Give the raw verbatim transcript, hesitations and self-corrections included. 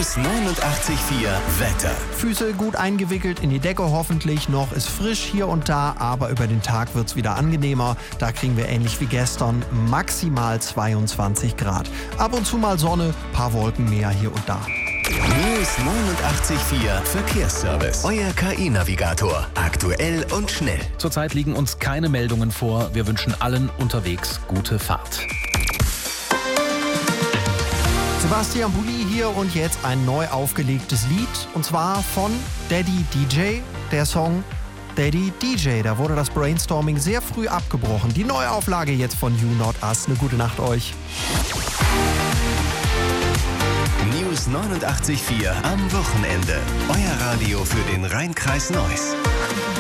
News neunundachtzig Komma vier Wetter. Füße gut eingewickelt in die Decke hoffentlich. Noch ist frisch hier und da, aber über den Tag wird es wieder angenehmer. Da kriegen wir ähnlich wie gestern maximal zweiundzwanzig Grad. Ab und zu mal Sonne, paar Wolken mehr hier und da. News neunundachtzig Komma vier Verkehrsservice. Euer K I-Navigator. Aktuell und schnell. Zurzeit liegen uns keine Meldungen vor. Wir wünschen allen unterwegs gute Fahrt. Sebastian Bulli hier und jetzt ein neu aufgelegtes Lied. Und zwar von Daddy D J. Der Song Daddy D J. Da wurde das Brainstorming sehr früh abgebrochen. Die Neuauflage jetzt von You Not Us. Eine gute Nacht euch. News neunundachtzig Komma vier am Wochenende. Euer Radio für den Rhein-Kreis Neuss.